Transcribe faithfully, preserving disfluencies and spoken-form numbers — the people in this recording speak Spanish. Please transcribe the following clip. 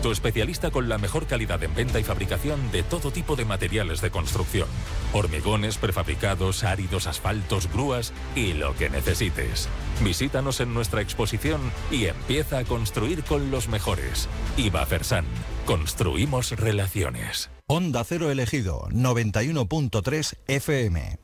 tu especialista con la mejor calidad en venta y fabricación de todo tipo de materiales de construcción. Hormigones, prefabricados, áridos, asfaltos, grúas y lo que necesites. Visítanos en nuestra exposición y empieza a construir con los mejores. Ibafersan. Construimos relaciones. Onda Cero Elegido, noventa y uno punto tres F M.